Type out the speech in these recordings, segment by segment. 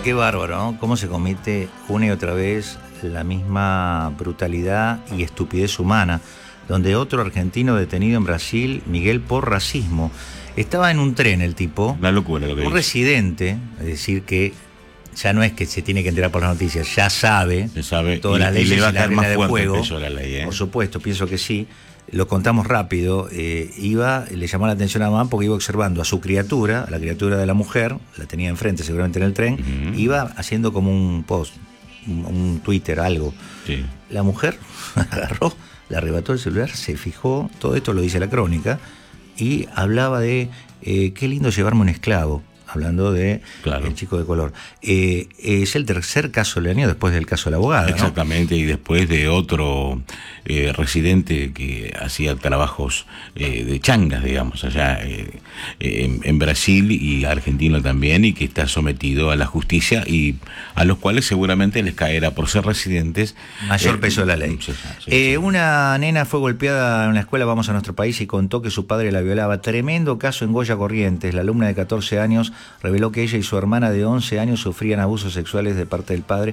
qué bárbaro, ¿no? Cómo se comete una y otra vez la misma brutalidad y estupidez humana, donde otro argentino detenido en Brasil, Miguel, por racismo. Estaba en un tren el tipo. Una locura lo que un dice. residente, es decir que ya no es que se tiene que enterar por las noticias, ya sabe, todas las leyes y la regla de juego. La ley, Por supuesto, pienso que sí. Lo contamos rápido. Le llamó la atención a mamá porque iba observando a su criatura, a la criatura de la mujer, la tenía enfrente seguramente en el tren, iba haciendo como un post, un Twitter, algo. Sí. La mujer agarró, le arrebató el celular, se fijó, todo esto lo dice la crónica, y hablaba de qué lindo llevarme un esclavo, hablando de el chico de color. Es el tercer caso del año después del caso de la abogada, exactamente, ¿no? Y después de otro residente que hacía trabajos de changas, digamos, allá en Brasil y Argentina también, y que está sometido a la justicia y a los cuales seguramente les caerá por ser residentes mayor peso de la ley. Una nena fue golpeada en la escuela Vamos a Nuestro País y contó que su padre la violaba. Tremendo caso en Goya Corrientes. La alumna de 14 años reveló que ella y su hermana de 11 años sufrían abusos sexuales de parte del padre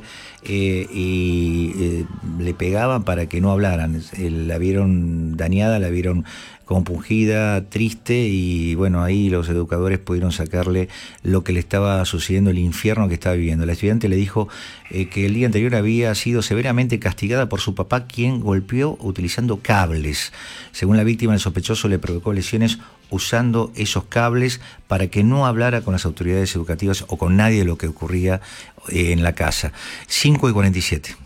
y le pegaban para que no hablaran. La vieron dañada, la vieron compungida, triste, y bueno, ahí los educadores pudieron sacarle lo que le estaba sucediendo, el infierno que estaba viviendo. La estudiante le dijo que el día anterior había sido severamente castigada por su papá, quien golpeó utilizando cables. Según la víctima, el sospechoso le provocó lesiones usando esos cables para que no hablara con las autoridades educativas o con nadie de lo que ocurría en la casa. 5:47.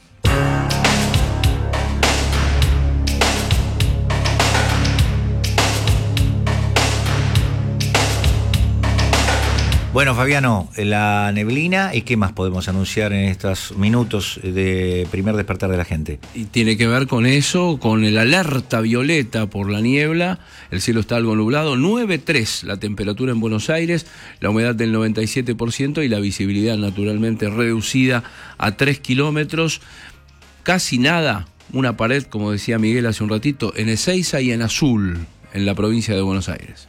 Bueno, Fabiano, la neblina, ¿y qué más podemos anunciar en estos minutos de primer despertar de la gente? Y tiene que ver con eso, con el alerta violeta por la niebla. El cielo está algo nublado, 9,3 la temperatura en Buenos Aires, la humedad del 97% y la visibilidad naturalmente reducida a 3 kilómetros. Casi nada, una pared, como decía Miguel hace un ratito, en Ezeiza y en Azul, en la provincia de Buenos Aires.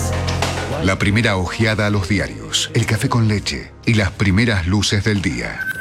La primera ojeada a los diarios, el café con leche y las primeras luces del día.